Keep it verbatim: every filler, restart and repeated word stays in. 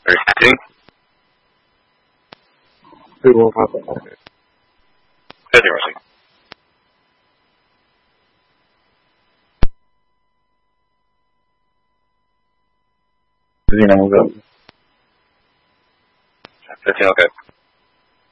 Are you sitting? 对，我发现了。 开点吧， 最近两个。 再听 OK。